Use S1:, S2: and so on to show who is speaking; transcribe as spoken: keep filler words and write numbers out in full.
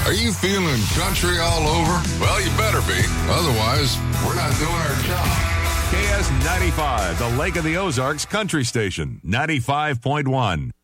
S1: Are you feeling country all over? Well, you better be. Otherwise, we're not doing our job.
S2: K S ninety-five, the Lake of the Ozarks Country Station, ninety-five point one.